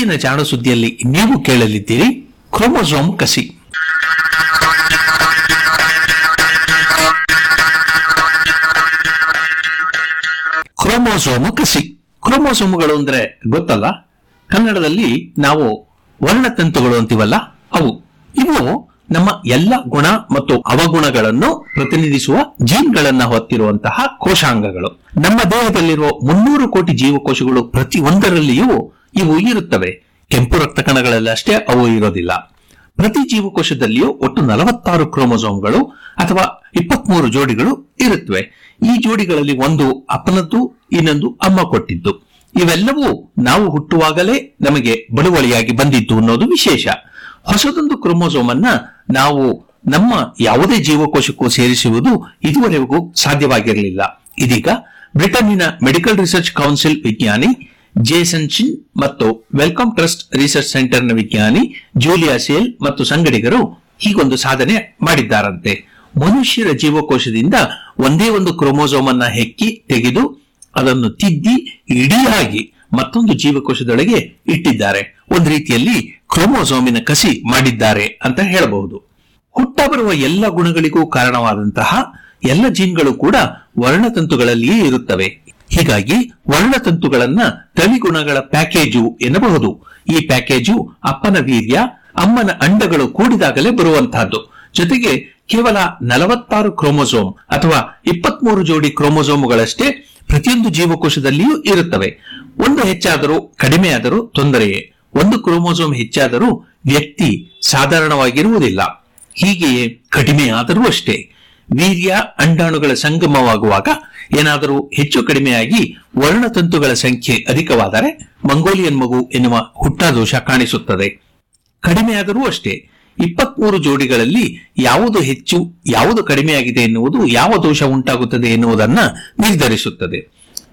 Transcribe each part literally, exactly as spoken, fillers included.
ಇಂದಿನ ಜಾಣ ಸುದ್ದಿಯಲ್ಲಿ ನೀವು ಕೇಳಲಿದ್ದೀರಿ ಕ್ರೋಮೋಸೋಮ್ ಕಸಿ. ಕ್ರೋಮೋಸೋಮ್ ಕಸಿ. ಕ್ರೋಮೋಸೋಮ್ಗಳು ಅಂದ್ರೆ ಗೊತ್ತಲ್ಲ, ಕನ್ನಡದಲ್ಲಿ ನಾವು ವರ್ಣತಂತುಗಳು ಅಂತೀವಲ್ಲ, ಅವು ಇವು ನಮ್ಮ ಎಲ್ಲ ಗುಣ ಮತ್ತು ಅವಗುಣಗಳನ್ನು ಪ್ರತಿನಿಧಿಸುವ ಜೀನ್ಗಳನ್ನ ಹೊತ್ತಿರುವಂತಹ ಕೋಶಾಂಗಗಳು. ನಮ್ಮ ದೇಹದಲ್ಲಿರುವ ಮುನ್ನೂರು ಕೋಟಿ ಜೀವಕೋಶಗಳು ಪ್ರತಿ ಒಂದರಲ್ಲಿಯೂ ಇವು ಇರುತ್ತವೆ. ಕೆಂಪು ರಕ್ತ ಕಣಗಳಲ್ಲಿ ಅಷ್ಟೇ ಅವು ಇರೋದಿಲ್ಲ. ಪ್ರತಿ ಜೀವಕೋಶದಲ್ಲಿಯೂ ಒಟ್ಟು ನಲವತ್ತಾರು ಕ್ರೋಮೋಸೋಮ್ಗಳು ಅಥವಾ ಇಪ್ಪತ್ಮೂರು ಜೋಡಿಗಳು ಇರುತ್ತವೆ. ಈ ಜೋಡಿಗಳಲ್ಲಿ ಒಂದು ಅಪ್ಪನದ್ದು, ಇನ್ನೊಂದು ಅಮ್ಮ ಕೊಟ್ಟಿದ್ದು. ಇವೆಲ್ಲವೂ ನಾವು ಹುಟ್ಟುವಾಗಲೇ ನಮಗೆ ಬಳುವಳಿಯಾಗಿ ಬಂದಿದ್ದು ಅನ್ನೋದು ವಿಶೇಷ. ಹೊಸದೊಂದು ಕ್ರೋಮೋಸೋಮ್ ಅನ್ನ ನಾವು ನಮ್ಮ ಯಾವುದೇ ಜೀವಕೋಶಕ್ಕೂ ಸೇರಿಸುವುದು ಇದುವರೆಗೂ ಸಾಧ್ಯವಾಗಿರಲಿಲ್ಲ. ಇದೀಗ ಬ್ರಿಟನ್ನಿನ ಮೆಡಿಕಲ್ ರಿಸರ್ಚ್ ಕೌನ್ಸಿಲ್ ವಿಜ್ಞಾನಿ ಜೇಸನ್ ಚಿನ್ ಮತ್ತು ವೆಲ್ಕಮ್ ಟ್ರಸ್ಟ್ ರಿಸರ್ಚ್ ಸೆಂಟರ್ನ ವಿಜ್ಞಾನಿ ಜೂಲಿಯಾ ಸೇಲ್ ಮತ್ತು ಸಂಗಡಿಗರು ಹೀಗೊಂದು ಸಾಧನೆ ಮಾಡಿದ್ದಾರಂತೆ. ಮನುಷ್ಯರ ಜೀವಕೋಶದಿಂದ ಒಂದೇ ಒಂದು ಕ್ರೋಮೋಸೋಮ್ ಅನ್ನ ಹೆಕ್ಕಿ ತೆಗೆದು ಅದನ್ನು ತಿದ್ದಿ ಇಡಿಯಾಗಿ ಮತ್ತೊಂದು ಜೀವಕೋಶದೊಳಗೆ ಇಟ್ಟಿದ್ದಾರೆ. ಒಂದು ರೀತಿಯಲ್ಲಿ ಕ್ರೋಮೋಸೋಮಿನ ಕಸಿ ಮಾಡಿದ್ದಾರೆ ಅಂತ ಹೇಳಬಹುದು. ಹುಟ್ಟ ಬರುವ ಎಲ್ಲ ಗುಣಗಳಿಗೂ ಕಾರಣವಾದಂತಹ ಎಲ್ಲ ಜೀನ್ಗಳು ಕೂಡ ವರ್ಣತಂತುಗಳಲ್ಲಿಯೇ ಇರುತ್ತವೆ. ಹೀಗಾಗಿ ವರ್ಣತಂತುಗಳನ್ನ ತಳಿಗುಣಗಳ ಪ್ಯಾಕೇಜು ಎನ್ನಬಹುದು. ಈ ಪ್ಯಾಕೇಜು ಅಪ್ಪನ ವೀರ್ಯ, ಅಮ್ಮನ ಅಂಡಗಳು ಕೂಡಿದಾಗಲೇ ಬರುವಂತಹದ್ದು. ಜೊತೆಗೆ ಕೇವಲ ನಲವತ್ತಾರು ಕ್ರೋಮೋಸೋಮ್ ಅಥವಾ ಇಪ್ಪತ್ಮೂರು ಜೋಡಿ ಕ್ರೋಮೋಸೋಮ್ಗಳಷ್ಟೇ ಪ್ರತಿಯೊಂದು ಜೀವಕೋಶದಲ್ಲಿಯೂ ಇರುತ್ತವೆ. ಒಂದು ಹೆಚ್ಚಾದರೂ ಕಡಿಮೆಯಾದರೂ ತೊಂದರೆಯೇ. ಒಂದು ಕ್ರೋಮೋಸೋಮ್ ಹೆಚ್ಚಾದರೂ ವ್ಯಕ್ತಿ ಸಾಧಾರಣವಾಗಿರುವುದಿಲ್ಲ. ಹೀಗೆಯೇ ಕಡಿಮೆಯಾದರೂ ಅಷ್ಟೇ. ವೀರ್ಯ ಅಂಡಾಣುಗಳ ಸಂಗಮವಾಗುವಾಗ ಏನಾದರೂ ಹೆಚ್ಚು ಕಡಿಮೆಯಾಗಿ ವರ್ಣತಂತುಗಳ ಸಂಖ್ಯೆ ಅಧಿಕವಾದರೆ ಮಂಗೋಲಿಯನ್ ಮಗು ಎನ್ನುವ ಹುಟ್ಟಾದೋಷ ಕಾಣಿಸುತ್ತದೆ. ಕಡಿಮೆಯಾದರೂ ಅಷ್ಟೇ. ಇಪ್ಪತ್ಮೂರು ಜೋಡಿಗಳಲ್ಲಿ ಯಾವುದು ಹೆಚ್ಚು ಯಾವುದು ಕಡಿಮೆಯಾಗಿದೆ ಎನ್ನುವುದು ಯಾವ ದೋಷ ಉಂಟಾಗುತ್ತದೆ ಎನ್ನುವುದನ್ನ ನಿರ್ಧರಿಸುತ್ತದೆ.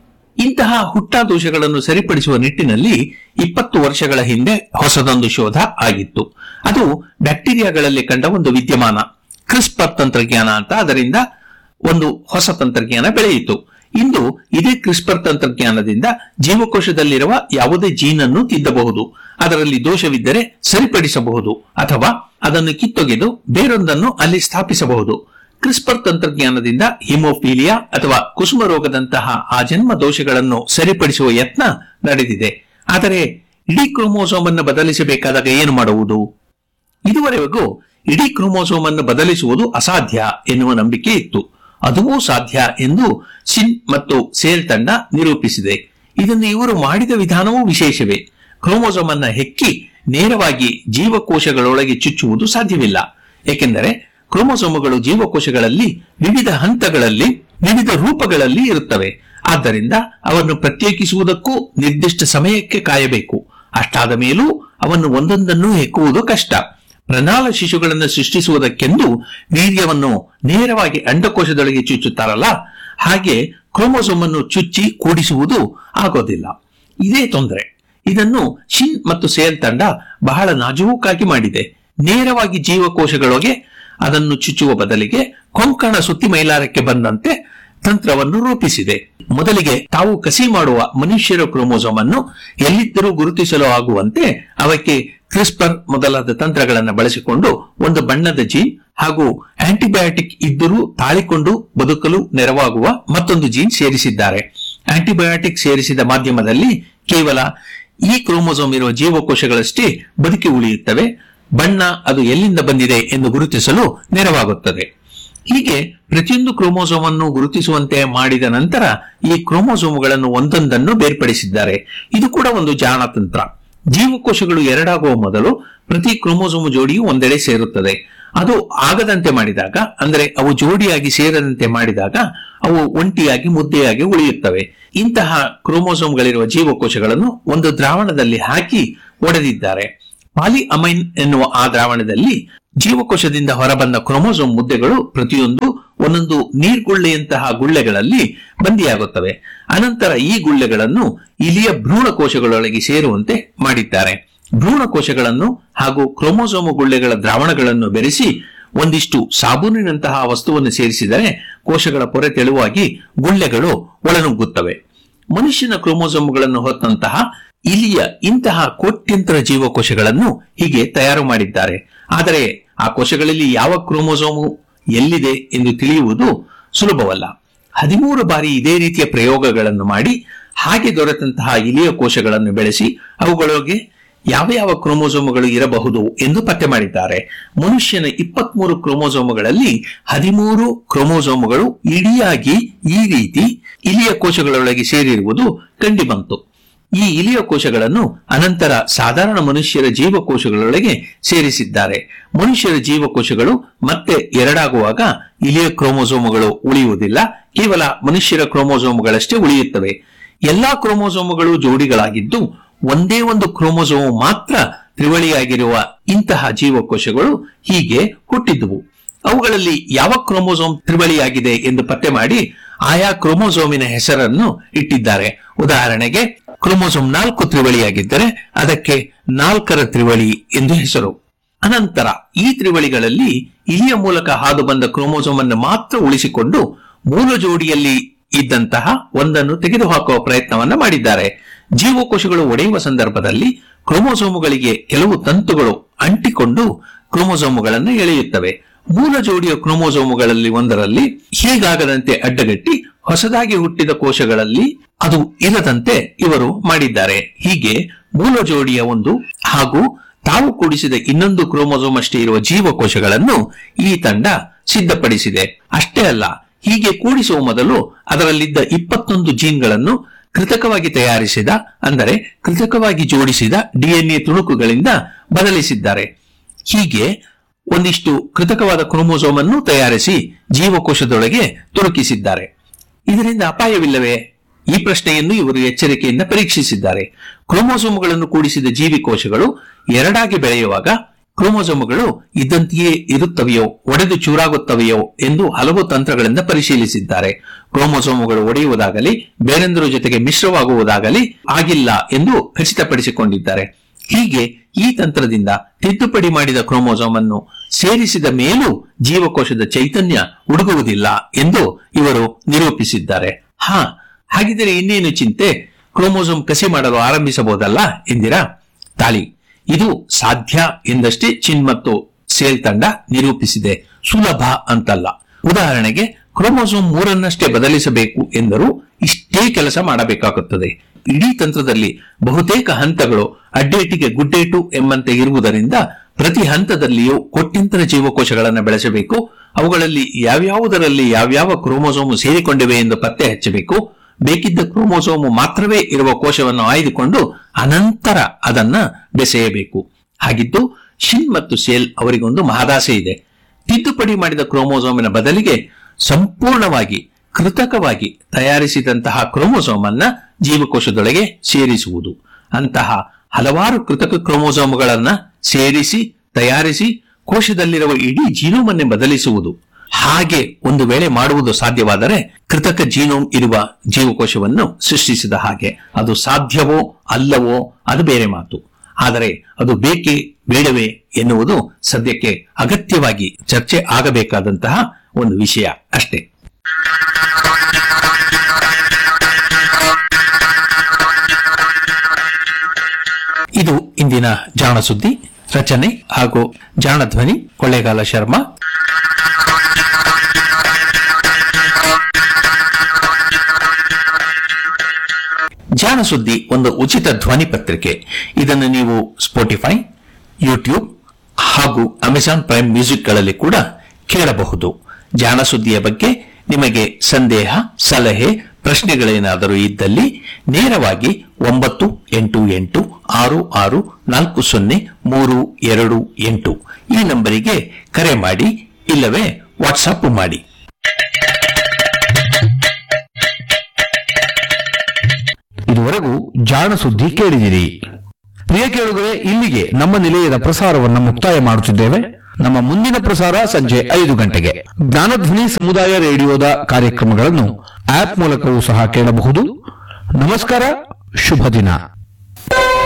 ಇಂತಹ ಹುಟ್ಟಾದೋಷಗಳನ್ನು ಸರಿಪಡಿಸುವ ನಿಟ್ಟಿನಲ್ಲಿ ಇಪ್ಪತ್ತು ವರ್ಷಗಳ ಹಿಂದೆ ಹೊಸದೊಂದು ಶೋಧ ಆಗಿತ್ತು. ಅದು ಬ್ಯಾಕ್ಟೀರಿಯಾಗಳಲ್ಲಿ ಕಂಡ ಒಂದು ವಿದ್ಯಮಾನ, ಕ್ರಿಸ್ಪರ್ ತಂತ್ರಜ್ಞಾನ ಅಂತ. ಅದರಿಂದ ಒಂದು ಹೊಸ ತಂತ್ರಜ್ಞಾನ ಬೆಳೆಯಿತು. ಇಂದು ಇದೇ ಕ್ರಿಸ್ಪರ್ ತಂತ್ರಜ್ಞಾನದಿಂದ ಜೀವಕೋಶದಲ್ಲಿರುವ ಯಾವುದೇ ಜೀನ್ ಅನ್ನು ತಿದ್ದಬಹುದು. ಅದರಲ್ಲಿ ದೋಷವಿದ್ದರೆ ಸರಿಪಡಿಸಬಹುದು ಅಥವಾ ಅದನ್ನು ಕಿತ್ತೊಗೆದು ಬೇರೊಂದನ್ನು ಅಲ್ಲಿ ಸ್ಥಾಪಿಸಬಹುದು. ಕ್ರಿಸ್ಪರ್ ತಂತ್ರಜ್ಞಾನದಿಂದ ಹಿಮೋಫೀಲಿಯಾ ಅಥವಾ ಕುಸುಮ ರೋಗದಂತಹ ಆ ಜನ್ಮ ದೋಷಗಳನ್ನು ಸರಿಪಡಿಸುವ ಯತ್ನ ನಡೆದಿದೆ. ಆದರೆ ಇಡೀ ಕ್ರೋಮೋಸೋಮ್ ಅನ್ನು ಬದಲಿಸಬೇಕಾದಾಗ ಏನು ಮಾಡುವುದು? ಇದುವರೆಗೂ ಇಡೀ ಕ್ರೋಮೋಸೋಮ್ ಅನ್ನು ಬದಲಿಸುವುದು ಅಸಾಧ್ಯ ಎನ್ನುವ ನಂಬಿಕೆ ಇತ್ತು. ಅದೂ ಸಾಧ್ಯ ಎಂದು ಸಿನ್ ಮತ್ತು ಸೇಲ್ ತಂಡ ನಿರೂಪಿಸಿದೆ. ಇದನ್ನು ಇವರು ಮಾಡಿದ ವಿಧಾನವೂ ವಿಶೇಷವೇ. ಕ್ರೋಮೋಸೋಮ್ ಅನ್ನ ಹೆಕ್ಕಿ ನೇರವಾಗಿ ಜೀವಕೋಶಗಳೊಳಗೆ ಚುಚ್ಚುವುದು ಸಾಧ್ಯವಿಲ್ಲ. ಏಕೆಂದರೆ ಕ್ರೋಮೋಸೋಮ್ಗಳು ಜೀವಕೋಶಗಳಲ್ಲಿ ವಿವಿಧ ಹಂತಗಳಲ್ಲಿ ವಿವಿಧ ರೂಪಗಳಲ್ಲಿ ಇರುತ್ತವೆ. ಆದ್ದರಿಂದ ಅವನ್ನು ಪ್ರತ್ಯೇಕಿಸುವುದಕ್ಕೂ ನಿರ್ದಿಷ್ಟ ಸಮಯಕ್ಕೆ ಕಾಯಬೇಕು. ಅಷ್ಟಾದ ಮೇಲೂ ಅವನ್ನು ಒಂದೊಂದನ್ನು ಹೆಕ್ಕುವುದು ಕಷ್ಟ. ಪ್ರಣಾಳ ಶಿಶುಗಳನ್ನು ಸೃಷ್ಟಿಸುವುದಕ್ಕೆಂದು ವೀರ್ಯವನ್ನು ನೇರವಾಗಿ ಅಂಡಕೋಶದೊಳಗೆ ಚುಚ್ಚುತ್ತಾರಲ್ಲ, ಹಾಗೆ ಕ್ರೋಮೋಸೋಮ್ ಅನ್ನು ಚುಚ್ಚಿ ಕೂಡಿಸುವುದು ಆಗೋದಿಲ್ಲ. ಇದೇ ತೊಂದರೆ. ಇದನ್ನು ಶಿನ್ ಮತ್ತು ಸೇಲ್ ತಂಡ ಬಹಳ ನಾಜೂಕಾಗಿ ಮಾಡಿದೆ. ನೇರವಾಗಿ ಜೀವಕೋಶಗಳೊಳಗೆ ಅದನ್ನು ಚುಚ್ಚುವ ಬದಲಿಗೆ ಕೊಂಕಣ ಸುತ್ತಿ ಮೈಲಾರಕ್ಕೆ ಬಂದಂತೆ ತಂತ್ರವನ್ನು ರೂಪಿಸಿದೆ. ಮೊದಲಿಗೆ ತಾವು ಕಸಿ ಮಾಡುವ ಮನುಷ್ಯರ ಕ್ರೋಮೋಸೋಮ್ ಅನ್ನು ಎಲ್ಲಿದ್ದರೂ ಗುರುತಿಸಲು ಆಗುವಂತೆ ಅವಕ್ಕೆ ಕ್ರಿಸ್ಪರ್ ಮೊದಲಾದ ತಂತ್ರಗಳನ್ನು ಬಳಸಿಕೊಂಡು ಒಂದು ಬಣ್ಣದ ಜೀನ್ ಹಾಗೂ ಆಂಟಿಬಯೋಟಿಕ್ ಇದ್ದರೂ ತಾಳಿಕೊಂಡು ಬದುಕಲು ನೆರವಾಗುವ ಮತ್ತೊಂದು ಜೀನ್ ಸೇರಿಸಿದ್ದಾರೆ. ಆಂಟಿಬಯೋಟಿಕ್ ಸೇರಿಸಿದ ಮಾಧ್ಯಮದಲ್ಲಿ ಕೇವಲ ಈ ಕ್ರೋಮೋಸೋಮ್ ಇರುವ ಜೀವಕೋಶಗಳಷ್ಟೇ ಬದುಕಿ ಉಳಿಯುತ್ತವೆ. ಬಣ್ಣ ಅದು ಎಲ್ಲಿಂದ ಬಂದಿದೆ ಎಂದು ಗುರುತಿಸಲು ನೆರವಾಗುತ್ತದೆ. ಹೀಗೆ ಪ್ರತಿಯೊಂದು ಕ್ರೋಮೋಸೋಮ್ ಅನ್ನು ಗುರುತಿಸುವಂತೆ ಮಾಡಿದ ನಂತರ ಈ ಕ್ರೋಮೋಸೋಮ್ಗಳನ್ನು ಒಂದೊಂದನ್ನು ಬೇರ್ಪಡಿಸಿದ್ದಾರೆ. ಇದು ಕೂಡ ಒಂದು ಜಾಣ ತಂತ್ರ. ಜೀವಕೋಶಗಳು ಎರಡಾಗುವ ಮೊದಲು ಪ್ರತಿ ಕ್ರೋಮೋಸೋಮ್ ಜೋಡಿಯು ಒಂದೆಡೆ ಸೇರುತ್ತದೆ. ಅದು ಆಗದಂತೆ ಮಾಡಿದಾಗ, ಅಂದರೆ ಅವು ಜೋಡಿಯಾಗಿ ಸೇರದಂತೆ ಮಾಡಿದಾಗ ಅವು ಒಂಟಿಯಾಗಿ ಮುದ್ದೆಯಾಗಿ ಉಳಿಯುತ್ತವೆ. ಇಂತಹ ಕ್ರೋಮೋಸೋಮ್ಗಳಿರುವ ಜೀವಕೋಶಗಳನ್ನು ಒಂದು ದ್ರಾವಣದಲ್ಲಿ ಹಾಕಿ ಒಡೆದಿದ್ದಾರೆ. ಪಾಲಿಅಮೈನ್ ಎನ್ನುವ ಆ ದ್ರಾವಣದಲ್ಲಿ ಜೀವಕೋಶದಿಂದ ಹೊರಬಂದ ಕ್ರೋಮೋಸೋಮ್ ಮುದ್ದೆಗಳು ಪ್ರತಿಯೊಂದು ಒಂದೊಂದು ನೀರ್ಗುಳ್ಳೆಯಂತಹ ಗುಳ್ಳೆಗಳಲ್ಲಿ ಬಂದಿಯಾಗುತ್ತವೆ. ಅನಂತರ ಈ ಗುಳ್ಳೆಗಳನ್ನು ಇಲಿಯ ಭ್ರೂಣಕೋಶಗಳೊಳಗೆ ಸೇರುವಂತೆ ಮಾಡಿದ್ದಾರೆ. ಭ್ರೂಣಕೋಶಗಳನ್ನು ಹಾಗೂ ಕ್ರೋಮೋಸೋಮ್ ಗುಳ್ಳೆಗಳ ದ್ರಾವಣಗಳನ್ನು ಬೆರೆಸಿ ಒಂದಿಷ್ಟು ಸಾಬೂನಿನಂತಹ ವಸ್ತುವನ್ನು ಸೇರಿಸಿದರೆ ಕೋಶಗಳ ಪೊರೆ ತೆಳುವಾಗಿ ಗುಳ್ಳೆಗಳು ಒಳನುಗ್ಗುತ್ತವೆ. ಮನುಷ್ಯನ ಕ್ರೋಮೋಸೋಮ್ಗಳನ್ನು ಹೊತ್ತಂತಹ ಇಲಿಯ ಇಂತಹ ಕೋಟ್ಯಂತರ ಜೀವಕೋಶಗಳನ್ನು ಹೀಗೆ ತಯಾರು ಮಾಡಿದ್ದಾರೆ. ಆದರೆ ಆ ಕೋಶಗಳಲ್ಲಿ ಯಾವ ಕ್ರೋಮೋಸೋಮು ಎಲ್ಲಿದೆ ಎಂದು ತಿಳಿಯುವುದು ಸುಲಭವಲ್ಲ. ಹದಿಮೂರು ಬಾರಿ ಇದೇ ರೀತಿಯ ಪ್ರಯೋಗಗಳನ್ನು ಮಾಡಿ ಹಾಗೆ ದೊರೆತಂತಹ ಇಲಿಯ ಕೋಶಗಳನ್ನು ಬೆಳೆಸಿ ಅವುಗಳಿಗೆ ಯಾವ ಯಾವ ಕ್ರೋಮೋಸೋಮುಗಳು ಇರಬಹುದು ಎಂದು ಪತ್ತೆ ಮಾಡಿದ್ದಾರೆ. ಮನುಷ್ಯನ ಇಪ್ಪತ್ಮೂರು ಕ್ರೋಮೋಸೋಮುಗಳಲ್ಲಿ ಹದಿಮೂರು ಕ್ರೋಮೋಸೋಮುಗಳು ಇಡಿಯಾಗಿ ಈ ರೀತಿ ಇಲಿಯ ಕೋಶಗಳೊಳಗೆ ಸೇರಿರುವುದು ಕಂಡುಬಂತು. ಈ ಇಲಿಯ ಕೋಶಗಳನ್ನು ಅನಂತರ ಸಾಧಾರಣ ಮನುಷ್ಯರ ಜೀವಕೋಶಗಳೊಳಗೆ ಸೇರಿಸಿದ್ದಾರೆ. ಮನುಷ್ಯರ ಜೀವಕೋಶಗಳು ಮತ್ತೆ ಎರಡಾಗುವಾಗ ಇಲಿಯ ಕ್ರೋಮೋಸೋಮುಗಳು ಉಳಿಯುವುದಿಲ್ಲ, ಕೇವಲ ಮನುಷ್ಯರ ಕ್ರೋಮೋಸೋಮುಗಳಷ್ಟೇ ಉಳಿಯುತ್ತವೆ. ಎಲ್ಲಾ ಕ್ರೋಮೋಸೋಮುಗಳು ಜೋಡಿಗಳಾಗಿದ್ದು ಒಂದೇ ಒಂದು ಕ್ರೋಮೋಸೋಮ್ ಮಾತ್ರ ತ್ರಿವಳಿಯಾಗಿರುವ ಇಂತಹ ಜೀವಕೋಶಗಳು ಹೀಗೆ ಹುಟ್ಟಿದ್ದುವು. ಅವುಗಳಲ್ಲಿ ಯಾವ ಕ್ರೋಮೋಸೋಮ್ ತ್ರಿವಳಿಯಾಗಿದೆ ಎಂದು ಪತ್ತೆ ಮಾಡಿ ಆಯಾ ಕ್ರೋಮೋಸೋಮಿನ ಹೆಸರನ್ನು ಇಟ್ಟಿದ್ದಾರೆ. ಉದಾಹರಣೆಗೆ ಕ್ರೋಮೋಸೋಮ್ ನಾಲ್ಕು ತ್ರಿವಳಿಯಾಗಿದ್ದರೆ ಅದಕ್ಕೆ ನಾಲ್ಕರ ತ್ರಿವಳಿ ಎಂದು ಹೆಸರು. ಅನಂತರ ಈ ತ್ರಿವಳಿಗಳಲ್ಲಿ ಇಲಿಯ ಮೂಲಕ ಹಾದು ಬಂದ ಕ್ರೋಮೋಸೋಮ್ ಅನ್ನು ಮಾತ್ರ ಉಳಿಸಿಕೊಂಡು ಮೂಲ ಜೋಡಿಯಲ್ಲಿ ಇದ್ದಂತಹ ಒಂದನ್ನು ತೆಗೆದುಹಾಕುವ ಪ್ರಯತ್ನವನ್ನ ಮಾಡಿದ್ದಾರೆ. ಜೀವಕೋಶಗಳು ಒಡೆಯುವ ಸಂದರ್ಭದಲ್ಲಿ ಕ್ರೋಮೋಸೋಮುಗಳಿಗೆ ಕೆಲವು ತಂತುಗಳು ಅಂಟಿಕೊಂಡು ಕ್ರೋಮೋಸೋಮುಗಳನ್ನು ಎಳೆಯುತ್ತವೆ. ಮೂಲ ಜೋಡಿಯ ಕ್ರೋಮೋಸೋಮುಗಳಲ್ಲಿ ಒಂದರಲ್ಲಿ ಹೀಗಾಗದಂತೆ ಅಡ್ಡಗಟ್ಟಿ ಹೊಸದಾಗಿ ಹುಟ್ಟಿದ ಕೋಶಗಳಲ್ಲಿ ಅದು ಇರದಂತೆ ಇವರು ಮಾಡಿದ್ದಾರೆ. ಹೀಗೆ ಮೂಲ ಜೋಡಿಯ ಒಂದು ಹಾಗೂ ತಾವು ಕೂಡಿಸಿದ ಇನ್ನೊಂದು ಕ್ರೋಮೋಸೋಮ್ ಅಷ್ಟೇ ಇರುವ ಜೀವಕೋಶಗಳನ್ನು ಈ ತಂಡ ಸಿದ್ಧಪಡಿಸಿದೆ. ಅಷ್ಟೇ ಅಲ್ಲ, ಹೀಗೆ ಕೂಡಿಸುವ ಮೊದಲು ಅದರಲ್ಲಿದ್ದ ಇಪ್ಪತ್ತೊಂದು ಜೀನ್ಗಳನ್ನು ಕೃತಕವಾಗಿ ತಯಾರಿಸಿದ ಅಂದರೆ ಕೃತಕವಾಗಿ ಜೋಡಿಸಿದ ಡಿಎನ್ಎ ತುಣುಕುಗಳಿಂದ ಬದಲಿಸಿದ್ದಾರೆ. ಹೀಗೆ ಒಂದಿಷ್ಟು ಕೃತಕವಾದ ಕ್ರೋಮೋಸೋಮ್ ಅನ್ನು ತಯಾರಿಸಿ ಜೀವಕೋಶದೊಳಗೆ ತುರುಕಿಸಿದ್ದಾರೆ. ಇದರಿಂದ ಅಪಾಯವಿಲ್ಲವೇ? ಈ ಪ್ರಶ್ನೆಯನ್ನು ಇವರು ಎಚ್ಚರಿಕೆಯಿಂದ ಪರೀಕ್ಷಿಸಿದ್ದಾರೆ. ಕ್ರೋಮೋಸೋಮ್ಗಳನ್ನು ಕೂಡಿಸಿದ ಜೀವಿಕೋಶಗಳು ಎರಡಾಗಿ ಬೆಳೆಯುವಾಗ ಕ್ರೋಮೋಸೋಮ್ಗಳು ಇದ್ದಂತೆಯೇ ಇರುತ್ತವೆಯೋ ಒಡೆದು ಚೂರಾಗುತ್ತವೆಯೋ ಎಂದು ಹಲವು ತಂತ್ರಗಳಿಂದ ಪರಿಶೀಲಿಸಿದ್ದಾರೆ. ಕ್ರೋಮೋಸೋಮ್ಗಳು ಒಡೆಯುವುದಾಗಲಿ ಬೇರೆಂದರ ಜೊತೆಗೆ ಮಿಶ್ರವಾಗುವುದಾಗಲಿ ಆಗಿಲ್ಲ ಎಂದು ಖಚಿತಪಡಿಸಿಕೊಂಡಿದ್ದಾರೆ. ಹೀಗೆ ಈ ತಂತ್ರದಿಂದ ತಿದ್ದುಪಡಿ ಮಾಡಿದ ಕ್ರೋಮೋಸೋಮ್ ಅನ್ನು ಸೇರಿಸಿದ ಮೇಲೂ ಜೀವಕೋಶದ ಚೈತನ್ಯ ಹುಡುಗುವುದಿಲ್ಲ ಎಂದು ಇವರು ನಿರೂಪಿಸಿದ್ದಾರೆ. ಹಾ, ಹಾಗಿದ್ದರೆ ಇನ್ನೇನು ಚಿಂತೆ, ಕ್ರೋಮೋಸೋಮ್ ಕಸಿ ಮಾಡಲು ಆರಂಭಿಸಬಹುದಲ್ಲ ಎಂದಿರಾ? ತಾಳಿ, ಇದು ಸಾಧ್ಯ ಎಂದಷ್ಟೇ ಚಿನ್ ಮತ್ತು ಸೇಲ್ ತಂಡ ನಿರೂಪಿಸಿದೆ, ಸುಲಭ ಅಂತಲ್ಲ. ಉದಾಹರಣೆಗೆ ಕ್ರೋಮೋಸೋಮ್ ಮೂರನ್ನಷ್ಟೇ ಬದಲಿಸಬೇಕು ಎಂದರೂ ಇಷ್ಟೇ ಕೆಲಸ ಮಾಡಬೇಕಾಗುತ್ತದೆ. ಇಡೀ ತಂತ್ರದಲ್ಲಿ ಬಹುತೇಕ ಹಂತಗಳು ಅಡ್ಡೇಟಿಗೆ ಗುಡ್ಡೇಟು ಎಂಬಂತೆ ಇರುವುದರಿಂದ ಪ್ರತಿ ಹಂತದಲ್ಲಿಯೂ ಕೋಟ್ಯಂತರ ಜೀವಕೋಶಗಳನ್ನು ಬೆಳೆಸಬೇಕು. ಅವುಗಳಲ್ಲಿ ಯಾವ್ಯಾವುದರಲ್ಲಿ ಯಾವ್ಯಾವ ಕ್ರೋಮೋಸೋಮು ಸೇರಿಕೊಂಡಿವೆ ಎಂದು ಪತ್ತೆ ಹಚ್ಚಬೇಕು. ಬೇಕಿದ್ದ ಕ್ರೋಮೋಸೋಮು ಮಾತ್ರವೇ ಇರುವ ಕೋಶವನ್ನು ಆಯ್ದುಕೊಂಡು ಅನಂತರ ಅದನ್ನ ಬೆಸೆಯಬೇಕು. ಹಾಗಿದ್ದು ಶಿನ್ ಮತ್ತು ಸೇಲ್ ಅವರಿಗೊಂದು ಮಹದಾಸೆ ಇದೆ. ತಿದ್ದುಪಡಿ ಮಾಡಿದ ಕ್ರೋಮೋಸೋಮಿನ ಬದಲಿಗೆ ಸಂಪೂರ್ಣವಾಗಿ ಕೃತಕವಾಗಿ ತಯಾರಿಸಿದಂತಹ ಕ್ರೋಮೋಸೋಮ್ ಅನ್ನ ಜೀವಕೋಶದೊಳಗೆ ಸೇರಿಸುವುದು. ಅಂತಹ ಹಲವಾರು ಕೃತಕ ಕ್ರೋಮೋಸೋಮ್ಗಳನ್ನ ಸೇರಿಸಿ ತಯಾರಿಸಿ ಕೋಶದಲ್ಲಿರುವ ಇಡೀ ಜೀನೋಮನ್ನೇ ಬದಲಿಸುವುದು. ಹಾಗೆ ಒಂದು ವೇಳೆ ಮಾಡುವುದು ಸಾಧ್ಯವಾದರೆ ಕೃತಕ ಜೀನೋಮ್ ಇರುವ ಜೀವಕೋಶವನ್ನು ಸೃಷ್ಟಿಸಿದ ಹಾಗೆ. ಅದು ಸಾಧ್ಯವೋ ಅಲ್ಲವೋ ಅದು ಬೇರೆ ಮಾತು. ಆದರೆ ಅದು ಬೇಕೇ ಬೇಡವೇ ಎನ್ನುವುದು ಸದ್ಯಕ್ಕೆ ಅಗತ್ಯವಾಗಿ ಚರ್ಚೆ ಆಗಬೇಕಾದಂತಹ ಒಂದು ವಿಷಯ ಅಷ್ಟೇ. ಇದು ಇಂದಿನ ಜಾಣ ಸುದ್ದಿ. ರಚನೆ ಹಾಗೂ ಜಾಣ ಧ್ವನಿ ಕೊಳ್ಳೇಗಾಲ ಶರ್ಮಾ. ಜಾಣ ಸುದ್ದಿ ಒಂದು ಉಚಿತ ಧ್ವನಿ ಪತ್ರಿಕೆ. ಇದನ್ನು ನೀವು ಸ್ಪೋಟಿಫೈ, ಯೂಟ್ಯೂಬ್ ಹಾಗೂ ಅಮೆಜಾನ್ ಪ್ರೈಮ್ ಮ್ಯೂಸಿಕ್ಗಳಲ್ಲಿ ಕೂಡ ಕೇಳಬಹುದು. ಜಾಣ ಸುದ್ದಿಯ ಬಗ್ಗೆ ನಿಮಗೆ ಸಂದೇಹ, ಸಲಹೆ, ಪ್ರಶ್ನೆಗಳೇನಾದರೂ ಇದ್ದಲ್ಲಿ ನೇರವಾಗಿ ಒಂಬತ್ತು ಎಂಟು ಎಂಟು ಆರು ಆರು ನಾಲ್ಕು ಸೊನ್ನೆ ಮೂರು ಎರಡು ಎಂಟು ಈ ನಂಬರಿಗೆ ಕರೆ ಮಾಡಿ, ಇಲ್ಲವೇ ವಾಟ್ಸಾಪ್ ಮಾಡಿ. ಇದುವರೆಗೂ ಜಾಣ ಸುದ್ದಿ ಕೇಳಿದಿರಿ. ಪ್ರಿಯ ಕೇಳುಗರೆ, ಇಲ್ಲಿಗೆ ನಮ್ಮ ನಿಲಯದ ಪ್ರಸಾರವನ್ನು ಮುಕ್ತಾಯ ಮಾಡುತ್ತಿದ್ದೇವೆ. ನಮ್ಮ ಮುಂದಿನ ಪ್ರಸಾರ ಸಂಜೆ ಐದು ಗಂಟೆಗೆ. ಜ್ಞಾನಧ್ವನಿ ಸಮುದಾಯ ರೇಡಿಯೋದ ಕಾರ್ಯಕ್ರಮಗಳನ್ನು ಆಪ್ ಮೂಲಕವೂ ಸಹ ಕೇಳಬಹುದು. ನಮಸ್ಕಾರ, ಶುಭ ದಿನ.